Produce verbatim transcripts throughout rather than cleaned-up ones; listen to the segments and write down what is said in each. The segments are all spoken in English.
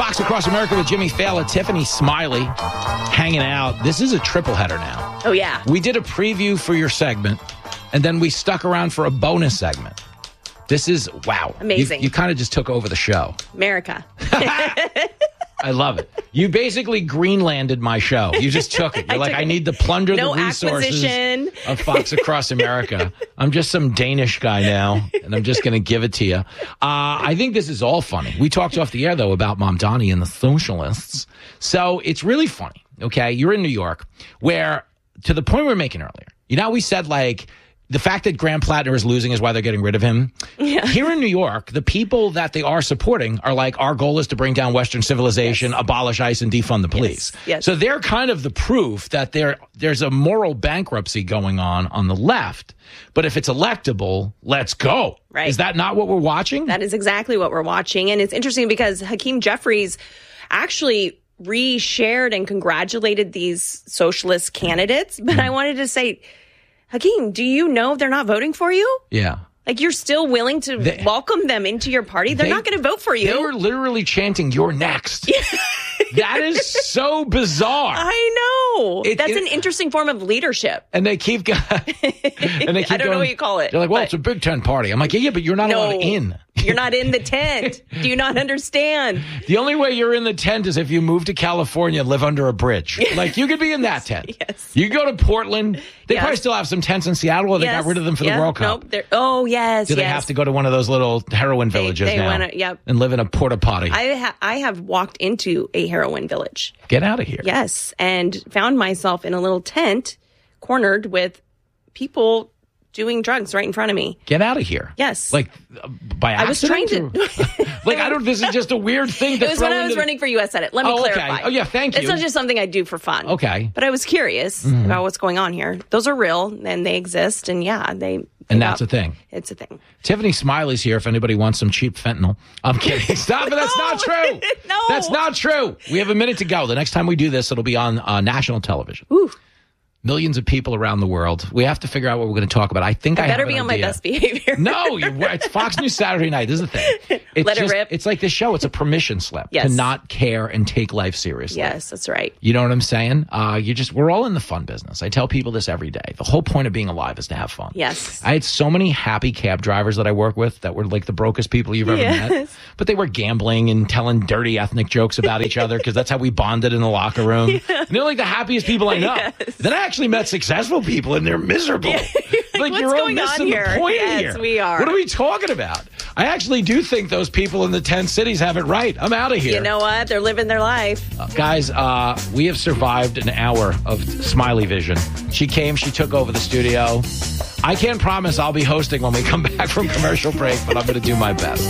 Fox Across America with Jimmy Fallon, Tiffany Smiley, hanging out. This is a triple header now. Oh, yeah. We did a preview for your segment, and then we stuck around for a bonus segment. This is, wow. Amazing. You, you kind of just took over the show. America. I love it. You basically Greenlanded my show. You just took it. You're I like, I it. need to plunder no the resources acquisition. of Fox Across America. I'm just some Danish guy now, and I'm just going to give it to you. Uh, I think this is all funny. We talked off the air, though, about Mamdani and the socialists. So it's really funny, okay? You're in New York, where, to the point we were making earlier, you know, we said, like, the fact that Graham Plattner is losing is why they're getting rid of him. Yeah. Here in New York, the people that they are supporting are like, our goal is to bring down Western civilization, yes. abolish ICE, and defund the police. Yes. Yes. So they're kind of the proof that there there's a moral bankruptcy going on on the left. But if it's electable, let's go. Right. Is that not what we're watching? That is exactly what we're watching. And it's interesting because Hakeem Jeffries actually re-shared and congratulated these socialist candidates. But mm. I wanted to say, Hakeem, do you know they're not voting for you? Yeah. Like, you're still willing to they, welcome them into your party? They're they, not going to vote for you. They were literally chanting, "You're next." That is so bizarre. I know. It, That's it, an interesting form of leadership. And they keep going. And they keep I don't going, know what you call it. They're like, well, it's a Big Ten party. I'm like, yeah, yeah, but you're not no, allowed in. You're not in the tent. Do you not understand? The only way you're in the tent is if you move to California and live under a bridge. Like, you could be in that tent. Yes. You go to Portland. They yes. probably still have some tents in Seattle, or they yes. got rid of them for yeah. the World Cup. Nope. Oh, yes. Do yes. they have to go to one of those little heroin villages they, they now wanna, yep. and live in a porta potty? I, ha- I have walked into a heroin village. Get out of here. Yes. And found myself in a little tent cornered with people doing drugs right in front of me. Get out of here. Yes. Like, uh, by accident? I was trying to. Like, I don't, this is just a weird thing to It was throw when I was the... running for U S Senate. Let me oh, clarify. Okay. Oh, yeah, thank you. It's not just something I do for fun. Okay. But I was curious mm-hmm. about what's going on here. Those are real, and they exist, and yeah, they... And that's a thing. It's a thing. Tiffany Smiley's here if anybody wants some cheap fentanyl. I'm kidding. Stop it. That's no. not true. No. That's not true. We have a minute to go. The next time we do this, it'll be on uh, national television. Ooh. Millions of people around the world. We have to figure out what we're going to talk about. I think I, I better have be an on idea. my best behavior. No, you're, it's Fox News Saturday night. This is the thing. It's Let just, it rip. It's like this show. It's a permission slip yes. to not care and take life seriously. Yes, that's right. You know what I'm saying? Uh, you just we're all in the fun business. I tell people this every day. The whole point of being alive is to have fun. Yes. I had so many happy cab drivers that I work with that were like the brokest people you've ever yes. met. But they were gambling and telling dirty ethnic jokes about each other because that's how we bonded in the locker room. Yeah. And they're like the happiest people I know. Yes. Then I actually met successful people and they're miserable. Yeah. Like, what's you're all going missing on here? the point yes, here. we are. What are we talking about? I actually do think those people in the ten cities have it right. I'm out of here. You know what? They're living their life. Uh, guys, uh, we have survived an hour of Smiley Vision. She came, she took over the studio. I can't promise I'll be hosting when we come back from commercial break, but I'm going to do my best.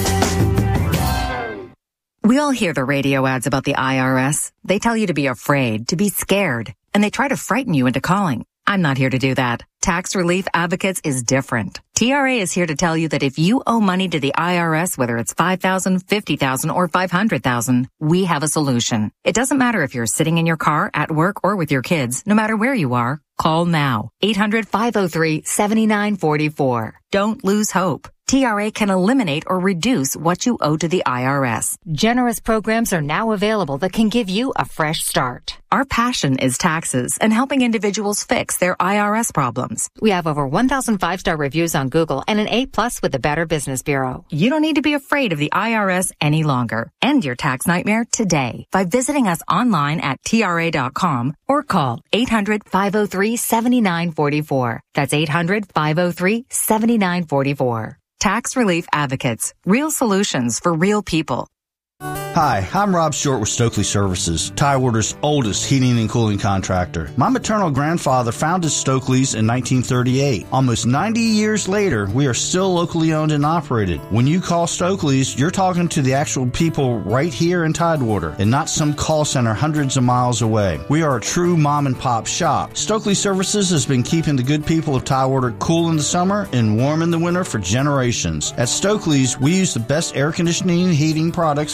We all hear the radio ads about the I R S. They tell you to be afraid, to be scared, and they try to frighten you into calling. I'm not here to do that. Tax Relief Advocates is different. T R A is here to tell you that if you owe money to the I R S, whether it's five thousand dollars, fifty thousand dollars, or five hundred thousand dollars, we have a solution. It doesn't matter if you're sitting in your car, at work, or with your kids. No matter where you are, call now. eight hundred, five oh three, seven nine four four. Don't lose hope. T R A can eliminate or reduce what you owe to the I R S. Generous programs are now available that can give you a fresh start. Our passion is taxes and helping individuals fix their I R S problems. We have over one thousand five-star reviews on Google and an A plus with the Better Business Bureau. You don't need to be afraid of the I R S any longer. End your tax nightmare today by visiting us online at T R A dot com or call eight hundred, five oh three, seven nine four four. That's eight hundred, five oh three, seven nine four four. Tax Relief Advocates. Real solutions for real people. Hi, I'm Rob Short with Stokely Services, Tidewater's oldest heating and cooling contractor. My maternal grandfather founded Stokely's in nineteen thirty-eight. Almost ninety years later, we are still locally owned and operated. When you call Stokely's, you're talking to the actual people right here in Tidewater and not some call center hundreds of miles away. We are a true mom and pop shop. Stokely Services has been keeping the good people of Tidewater cool in the summer and warm in the winter for generations. At Stokely's, we use the best air conditioning and heating products available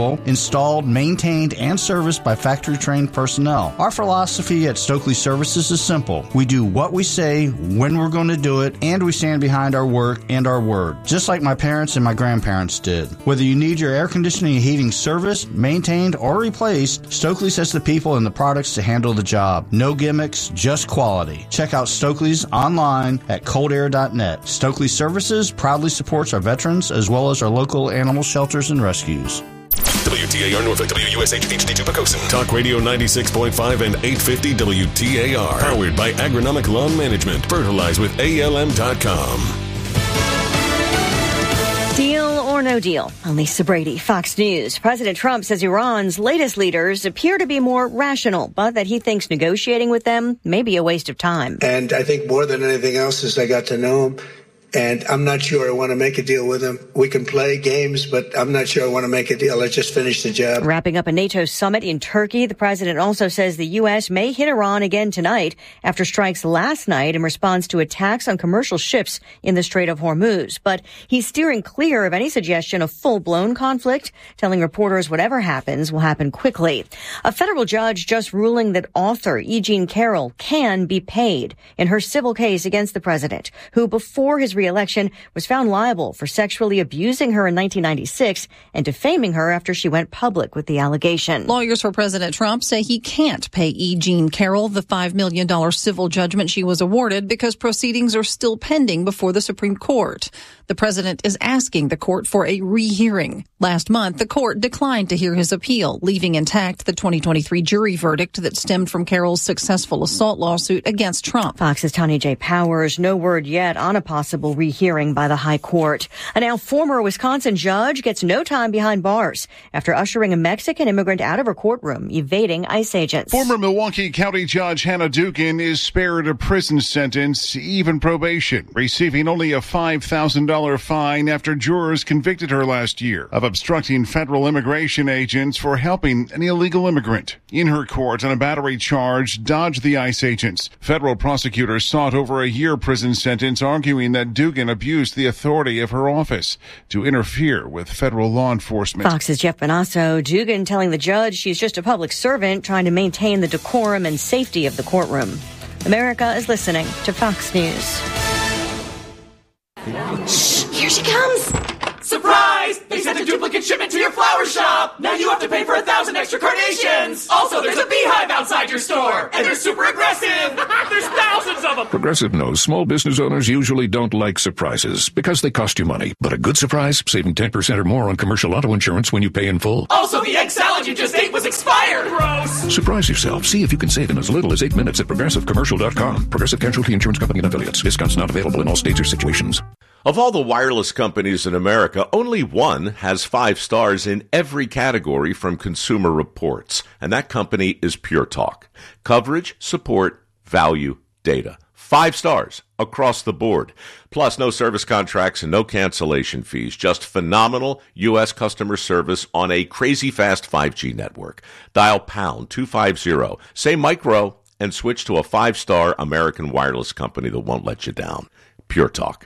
assembled, installed, maintained, and serviced by factory-trained personnel. Our philosophy at Stokely Services is simple. We do what we say, when we're going to do it, and we stand behind our work and our word, just like my parents and my grandparents did. Whether you need your air conditioning and heating serviced, maintained, or replaced, Stokely's has the people and the products to handle the job. No gimmicks, just quality. Check out Stokely's online at cold air dot net. Stokely Services proudly supports our veterans as well as our local animal shelters and rescues. W T A R Norfolk, W U S H H D two Pocosin. Talk Radio ninety-six point five and eight fifty W T A R. Powered by Agronomic Lawn Management. Fertilize with A L M dot com. Deal or no deal? I'm Lisa Brady, Fox News. President Trump says Iran's latest leaders appear to be more rational, but that he thinks negotiating with them may be a waste of time. And I think more than anything else is I got to know him. And I'm not sure I want to make a deal with him. We can play games, but I'm not sure I want to make a deal. Let's just finish the job. Wrapping up a NATO summit in Turkey, the president also says the U S may hit Iran again tonight after strikes last night in response to attacks on commercial ships in the Strait of Hormuz. But he's steering clear of any suggestion of full-blown conflict, telling reporters whatever happens will happen quickly. A federal judge just ruling that author E. Jean Carroll can be paid in her civil case against the president, who before his re-election was found liable for sexually abusing her in nineteen ninety-six and defaming her after she went public with the allegation. Lawyers for President Trump say he can't pay E. Jean Carroll the five million dollars civil judgment she was awarded because proceedings are still pending before the Supreme Court. The president is asking the court for a rehearing. Last month, the court declined to hear his appeal, leaving intact the twenty twenty-three jury verdict that stemmed from Carroll's successful assault lawsuit against Trump. Fox's Tanya J. Powers, no word yet on a possible rehearing by the high court. A now former Wisconsin judge gets no time behind bars after ushering a Mexican immigrant out of her courtroom, evading ICE agents. Former Milwaukee County Judge Hannah Dugan is spared a prison sentence, even probation, receiving only a five thousand dollars fine after jurors convicted her last year of obstructing federal immigration agents for helping an illegal immigrant. In her court on a battery charge, dodged the ICE agents. Federal prosecutors sought over a year prison sentence, arguing that Dugan abused the authority of her office to interfere with federal law enforcement. Fox's Jeff Bonasso. Dugan telling the judge she's just a public servant trying to maintain the decorum and safety of the courtroom. America is listening to Fox News. Shh, here she comes. Surprise! They sent a duplicate shipment to your flower shop. Now you have to pay for a thousand extra carnations. Also, there's a beehive outside your store. And they're super aggressive. There's thousands of them. Progressive knows small business owners usually don't like surprises because they cost you money. But a good surprise, saving ten percent or more on commercial auto insurance when you pay in full. Also, the egg salad you just ate was expired. Gross. Surprise yourself. See if you can save in as little as eight minutes at progressive commercial dot com. Progressive Casualty Insurance Company and affiliates. Discounts not available in all states or situations. Of all the wireless companies in America, only one has five stars in every category from Consumer Reports, and that company is Pure Talk. Coverage, support, value, data. Five stars across the board. Plus, no service contracts and no cancellation fees. Just phenomenal U S customer service on a crazy fast five G network. Dial pound two fifty, say micro, and switch to a five-star American wireless company that won't let you down. Pure Talk.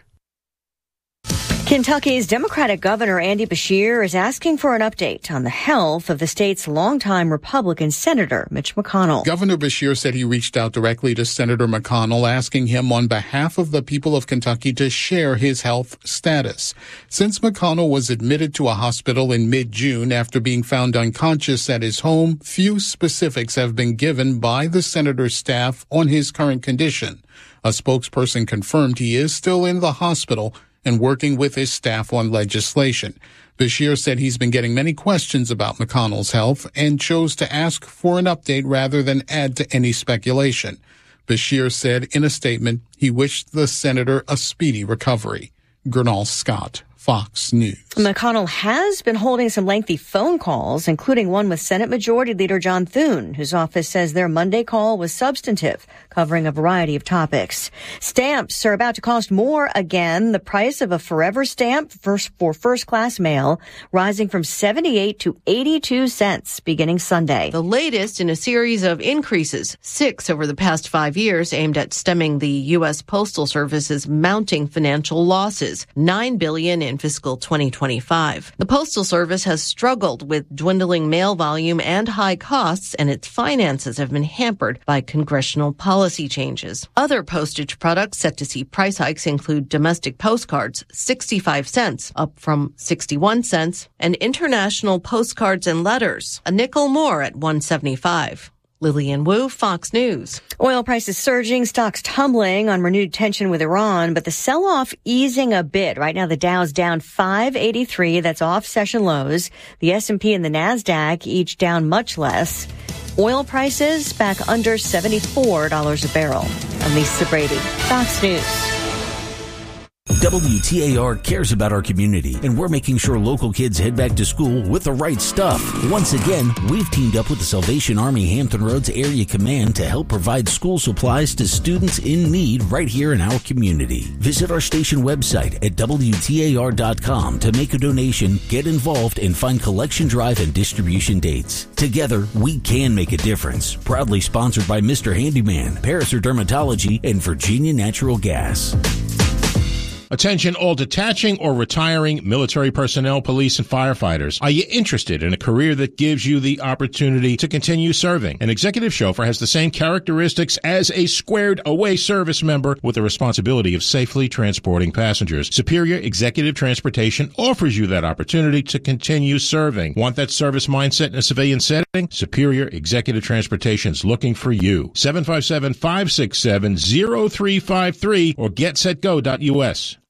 Kentucky's Democratic Governor Andy Beshear is asking for an update on the health of the state's longtime Republican Senator Mitch McConnell. Governor Beshear said he reached out directly to Senator McConnell, asking him on behalf of the people of Kentucky to share his health status. Since McConnell was admitted to a hospital in mid-June after being found unconscious at his home, few specifics have been given by the senator's staff on his current condition. A spokesperson confirmed he is still in the hospital and working with his staff on legislation. Beshear said he's been getting many questions about McConnell's health and chose to ask for an update rather than add to any speculation. Beshear said in a statement he wished the senator a speedy recovery. Gernal Scott, Fox News. McConnell has been holding some lengthy phone calls, including one with Senate Majority Leader John Thune, whose office says their Monday call was substantive, covering a variety of topics. Stamps are about to cost more again. The price of a forever stamp for first-class mail rising from seventy-eight to eighty-two cents beginning Sunday. The latest in a series of increases, six over the past five years, aimed at stemming the U S. Postal Service's mounting financial losses. Nine billion dollars in in fiscal twenty twenty-five. The Postal Service has struggled with dwindling mail volume and high costs, and its finances have been hampered by congressional policy changes. Other postage products set to see price hikes include domestic postcards, sixty-five cents, up from sixty-one cents, and international postcards and letters, a nickel more at one seventy-five. Lillian Wu, Fox News. Oil prices surging, stocks tumbling on renewed tension with Iran, but the sell-off easing a bit. Right now, the Dow's down five eighty-three. That's off session lows. The S and P and the NASDAQ each down much less. Oil prices back under seventy-four dollars a barrel. I'm Lisa Brady, Fox News. W T A R cares about our community, and we're making sure local kids head back to school with the right stuff. Once again, we've teamed up with the Salvation Army Hampton Roads Area Command to help provide school supplies to students in need right here in our community. Visit our station website at W T A R dot com to make a donation, get involved, and find collection drive and distribution dates. Together, we can make a difference. Proudly sponsored by Mister Handyman, Paraser Dermatology, and Virginia Natural Gas. Attention all detaching or retiring military personnel, police, and firefighters. Are you interested in a career that gives you the opportunity to continue serving? An executive chauffeur has the same characteristics as a squared away service member with the responsibility of safely transporting passengers. Superior Executive Transportation offers you that opportunity to continue serving. Want that service mindset in a civilian setting? Superior Executive Transportation is looking for you. seven five seven, five six seven, zero three five three or get set go dot U S.